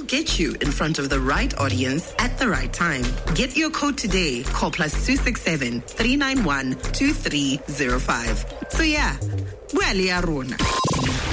We'll get you in front of the right audience at the right time. Get your code today. Call +267 391 2305. So yeah, buale ya rona.